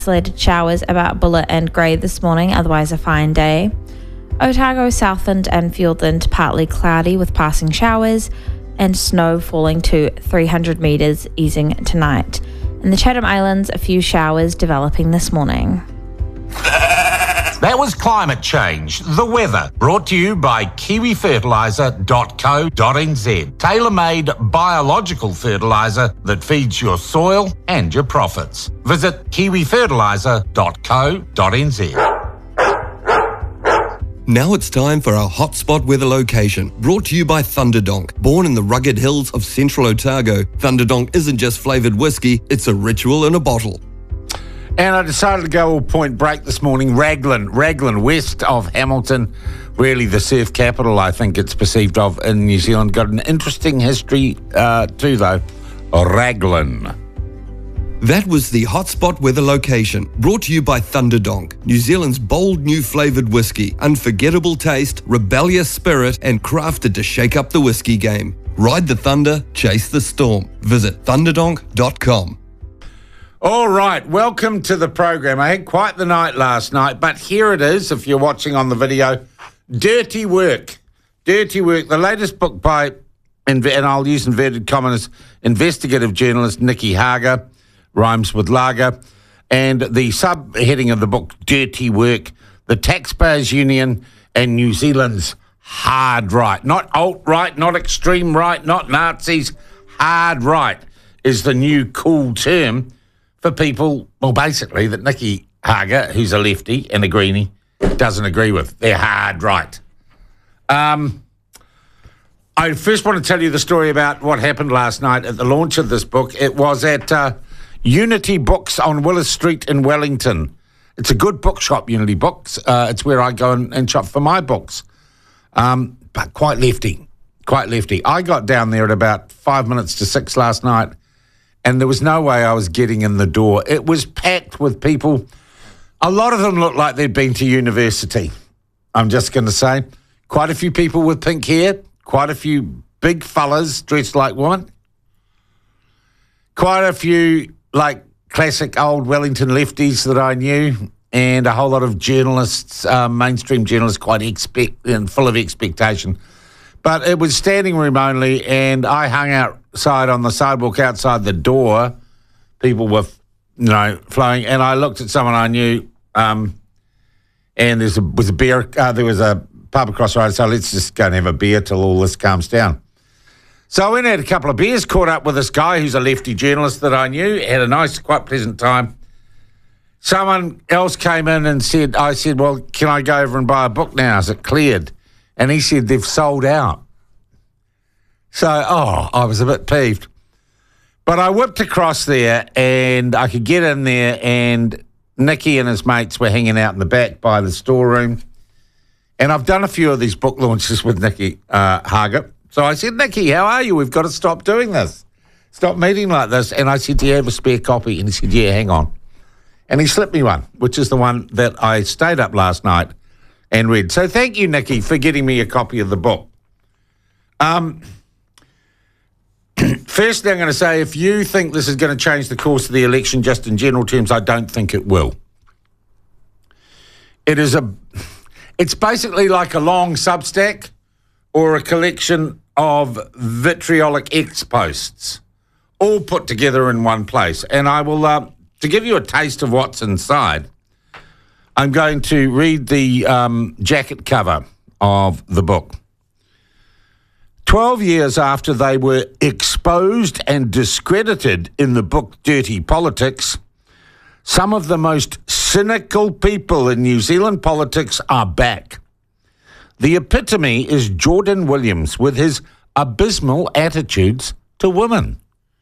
Isolated showers about Bulleit and Grey this morning, otherwise a fine day. Otago, Southland and Fiordland partly cloudy with passing showers, and snow falling to 300 metres, easing tonight. In the Chatham Islands, a few showers developing this morning. That was Climate Change, the weather, brought to you by kiwifertiliser.co.nz. Tailor-made biological fertiliser that feeds your soil and your profits. Visit kiwifertiliser.co.nz. Now it's time for our hotspot weather location, brought to you by Thunderdonk. Born in the rugged hills of central Otago, Thunderdonk isn't just flavoured whiskey, it's a ritual in a bottle. And I decided to go all point break this morning. Raglan, west of Hamilton, really the surf capital, I think it's perceived of in New Zealand. Got an interesting history too, though. Raglan. That was the hotspot weather location, brought to you by Thunderdonk, New Zealand's bold new flavoured whiskey, unforgettable taste, rebellious spirit, and crafted to shake up the whiskey game. Ride the thunder, chase the storm. Visit thunderdonk.com. All right, welcome to the program. I had quite the night last night, but here it is, if you're watching on the video. Dirty Work, the latest book by, and I'll use inverted commas, investigative journalist Nicky Hager, rhymes with lager, and the subheading of the book, Dirty Work, the Taxpayers Union and New Zealand's hard right. Not alt-right, not extreme right, not Nazis, hard right is the new cool term for people, well, basically, that Nicky Hager, who's a lefty and a greenie, doesn't agree with. They're hard right. I first want to tell you the story about what happened last night at the launch of this book. It was at Unity Books on Willis Street in Wellington. It's a good bookshop, Unity Books. It's where I go and shop for my books. But quite lefty. I got down there at about 5 minutes to 6 last night, and there was no way I was getting in the door. It was packed with people. A lot of them looked like they'd been to university, I'm just going to say. Quite a few people with pink hair, quite a few big fellas dressed like women, quite a few, like, classic old Wellington lefties that I knew, and a whole lot of journalists, mainstream journalists, quite full of expectation. But it was standing room only, and I hung outside on the sidewalk outside the door. People were, flowing, and I looked at someone I knew, and there was a pub across the road, so let's just go and have a beer till all this calms down. So I went and had a couple of beers, caught up with this guy who's a lefty journalist that I knew, had a nice, quite pleasant time. Someone else came in and I said, well, can I go over and buy a book now? Is it cleared? And he said, they've sold out. So, I was a bit peeved. But I whipped across there and I could get in there, and Nicky and his mates were hanging out in the back by the storeroom. And I've done a few of these book launches with Nicky Hager. So I said, Nicky, how are you? We've got to stop doing this. Stop meeting like this. And I said, do you have a spare copy? And he said, yeah, hang on. And he slipped me one, which is the one that I stayed up last night and read. So thank you, Nicky, for getting me a copy of the book. Firstly, I'm going to say, if you think this is going to change the course of the election just in general terms, I don't think it will. It's basically like a long Substack or a collection of vitriolic X-posts, all put together in one place. And I will, to give you a taste of what's inside, I'm going to read the jacket cover of the book. 12 years after they were exposed and discredited in the book Dirty Politics, some of the most cynical people in New Zealand politics are back. The epitome is Jordan Williams with his abysmal attitudes to women.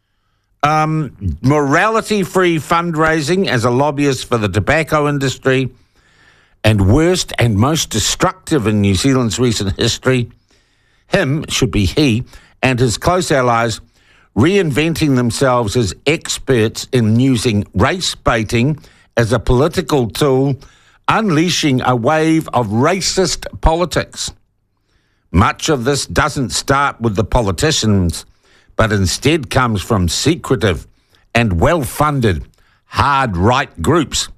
Morality-free fundraising as a lobbyist for the tobacco industry, and worst and most destructive in New Zealand's recent history, him, should be he, and his close allies reinventing themselves as experts in using race baiting as a political tool, unleashing a wave of racist politics. Much of this doesn't start with the politicians, but instead comes from secretive and well-funded hard right groups.